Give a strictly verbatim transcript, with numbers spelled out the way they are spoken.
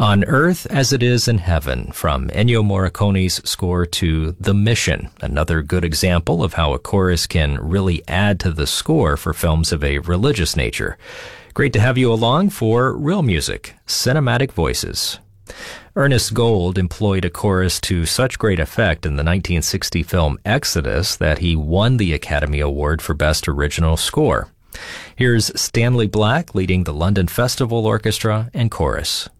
On Earth as It Is in Heaven, from Ennio Morricone's score to The Mission, another good example of how a chorus can really add to the score for films of a religious nature. Great to have you along for Real Music, Cinematic Voices. Ernest Gold employed a chorus to such great effect in the nineteen sixty film Exodus that he won the Academy Award for Best Original Score. Here's Stanley Black leading the London Festival Orchestra and Chorus.